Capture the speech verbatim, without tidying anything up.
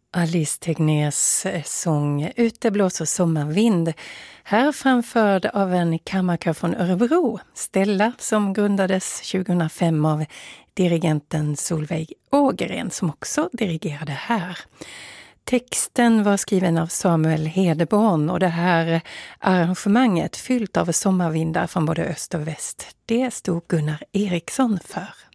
Alice Tegnérs sång Ute blåser sommarvind, här framförd av en kammarkör från Örebro, Stella, som grundades tjugohundrafem av dirigenten Solveig Ågren, som också dirigerade här. Texten var skriven av Samuel Hedeborn och det här arrangemanget fyllt av sommarvindar från både öst och väst, det stod Gunnar Eriksson för.